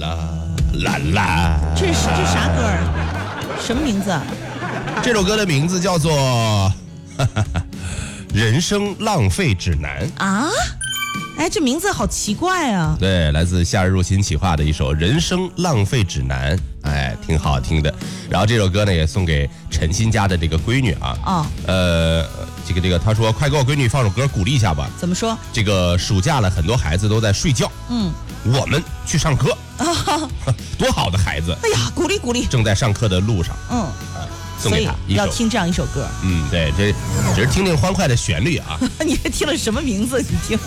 啦啦。 这啥歌儿？什么名字？ 这首歌的名字叫做《人生浪费指南》 啊。哎，这名字好奇怪啊！ 对，来自夏日入侵企划的一首《人生浪费指南》，哎，挺好听的。然后这首歌呢，也送给陈鑫家的这个闺女啊。这个，他说快给我闺女放首歌鼓励一下吧。 怎么说？ 这个暑假了，很多孩子都在睡觉，我们去上课，多好的孩子！ 哎呀，鼓励鼓励！ 正在上课的路上，送给他一首， 要听这样一首歌。 对，这只是听听欢快的旋律啊。 你听了什么名字？你听。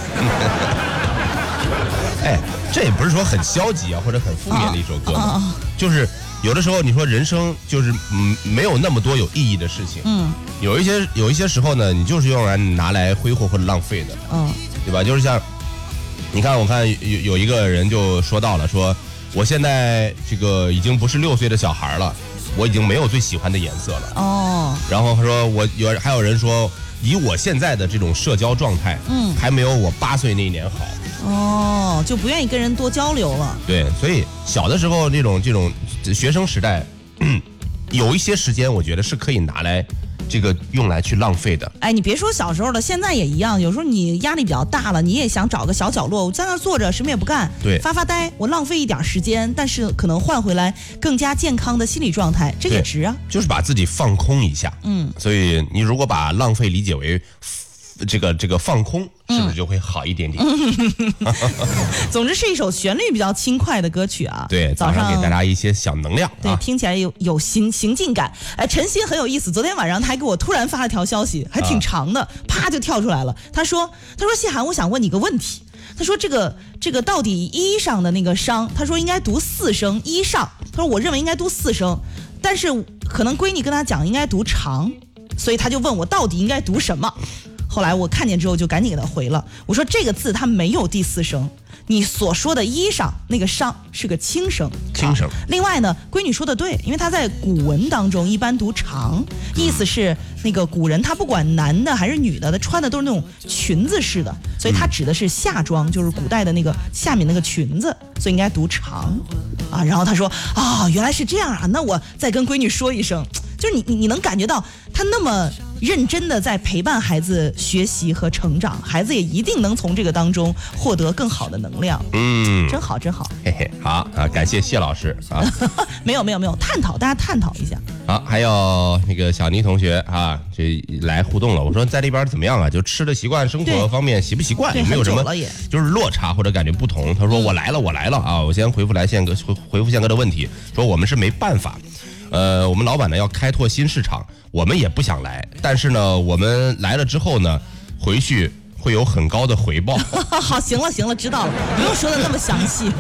哎，这也不是说很消极啊，或者很负面的一首歌，就是有的时候你说人生就是没有那么多有意义的事情，有一些时候呢，你就是用来拿来挥霍或者浪费的，对吧？就是像你看，我看有一个人就说到了，说我现在这个已经不是6岁的小孩了。我已经没有最喜欢的颜色了。然后他说还有人说，以我现在的这种社交状态，还没有我8岁那一年好。 就不愿意跟人多交流了。 对，所以小的时候这种学生时代，有一些时间我觉得是可以拿来这个用来去浪费的。 哎，你别说小时候了，现在也一样。有时候你压力比较大了，你也想找个小角落，我在那儿坐着什么也不干， 对， 发呆，我浪费一点时间，但是可能换回来更加健康的心理状态，这也值啊。 就是把自己放空一下。所以你如果把浪费理解为这个放空，是不是就会好一点点？ 总之是一首旋律比较轻快的歌曲啊。 对，早上给大家一些小能量。 对，听起来有行进感。哎，陈鑫很有意思，昨天晚上他还给我突然发了条消息，还挺长的，啪就跳出来了。他说谢涵，我想问你个问题。他说这个到底衣上的那个商，他说应该读4声，衣上。他说我认为应该读4声，但是可能闺女跟他讲应该读长，所以他就问我到底应该读什么。后来我看见之后就赶紧给他回了，我说这个字它没有第4声，你所说的衣上那个上是个轻声。另外呢，闺女说的对，因为她在古文当中一般读长，意思是那个古人他不管男的还是女的，他穿的都是那种裙子式的，所以他指的是夏装，就是古代的那个下面那个裙子，所以应该读长啊。然后他说原来是这样啊，那我再跟闺女说一声。就是你能感觉到他那么认真的在陪伴孩子学习和成长，孩子也一定能从这个当中获得更好的能量。真好。 嘿嘿，好啊，感谢谢老师啊。 没有，大家探讨一下。 好，还有那个小倪同学啊，这来互动了。我说在那边怎么样啊？就吃的习惯、生活方面习不习惯，有没有什么就是落差或者感觉不同？他说我来了啊！我先回复宪哥的问题，说我们是没办法。我们老板呢要开拓新市场，我们也不想来，但是呢，我们来了之后呢，回去会有很高的回报。 好，行了，知道了，不用说的那么详细。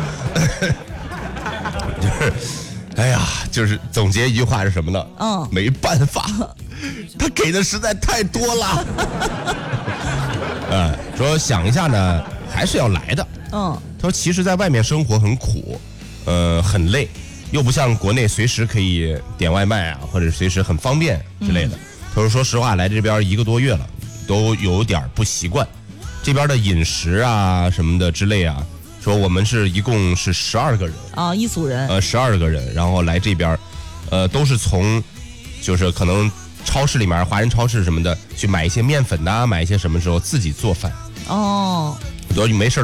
就是总结一句话是什么呢？没办法，他给的实在太多了。说想一下呢，还是要来的。他说其实在外面生活很苦，很累。又不像国内随时可以点外卖啊，或者随时很方便之类的。他说实话，来这边1个多月了，都有点不习惯。这边的饮食啊什么的之类啊，说我们一共是12个人啊，一组人 ，12个人，然后来这边，都是从就是可能超市里面华人超市什么的去买一些面粉呐，买一些什么时候自己做饭。 都没事